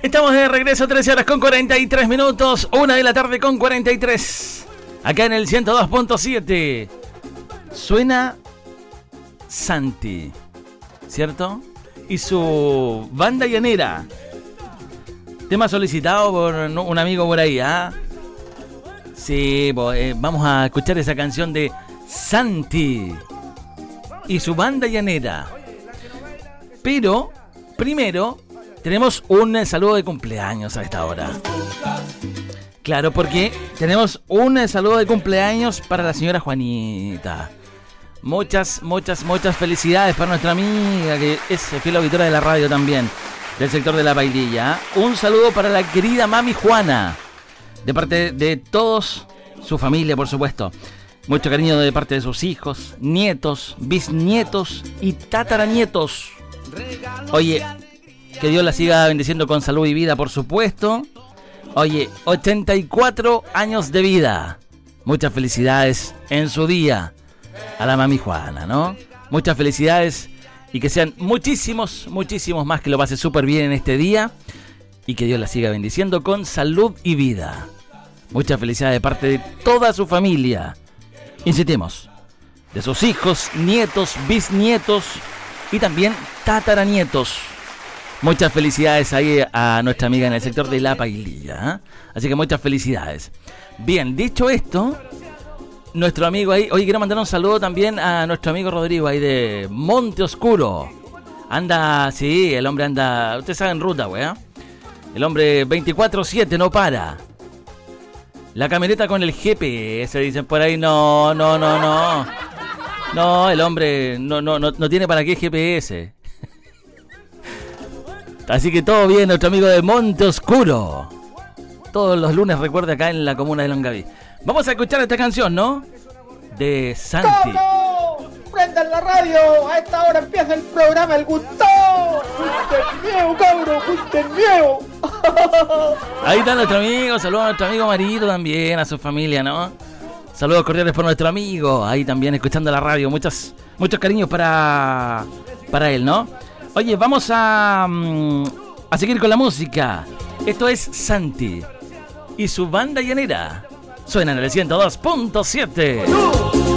Estamos de regreso, 13 horas con 43 minutos, 1 de la tarde con 43. Acá en el 102.7 suena Santi, ¿cierto? Y su banda llanera. Tema solicitado por un amigo por ahí, ¿ah? Sí, vamos a escuchar esa canción de Santi y su banda llanera. Pero, primero, tenemos un saludo de cumpleaños a esta hora. Claro, porque tenemos un saludo de cumpleaños para la señora Juanita. Muchas felicidades para nuestra amiga, que es fiel auditora de la radio también, del sector de La Paililla. Un saludo para la querida mami Juana, de parte de todos, su familia, por supuesto. Mucho cariño de parte de sus hijos, nietos, bisnietos y tataranietos. Oye, que Dios la siga bendiciendo con salud y vida, por supuesto. Oye, 84 años de vida. Muchas felicidades en su día a la mami Juana, ¿no? Muchas felicidades y que sean muchísimos más, que lo pase súper bien en este día y que Dios la siga bendiciendo con salud y vida. Muchas felicidades de parte de toda su familia. Insistimos, de sus hijos, nietos, bisnietos y también tataranietos. Muchas felicidades ahí a nuestra amiga en el sector de La Paililla, ¿eh? Así que muchas felicidades. Bien, dicho esto, nuestro amigo ahí... Oye, quiero mandar un saludo también a nuestro amigo Rodrigo ahí de Monte Oscuro. Anda, sí, el hombre anda... Ustedes saben ruta, weá. El hombre 24/7 no para. La camioneta con el GPS, dicen por ahí. No, el hombre no tiene para qué GPS. Así que todo bien, nuestro amigo de Monte Oscuro. Todos los lunes, recuerda, acá en la comuna de Longaví. Vamos a escuchar esta canción, ¿no? De Santi. ¡Cabro! ¡Prendan la radio! A esta hora empieza el programa El Gustavo. ¡Junten miedo, cabro! ¡Junten miedo! Ahí está nuestro amigo. Saludos a nuestro amigo Marito también, a su familia, ¿no? Saludos cordiales por nuestro amigo. Ahí también escuchando la radio. Muchos cariños para él, ¿no? Oye, vamos a seguir con la música. Esto es Santi y su banda llanera. Suenan en el 102.7.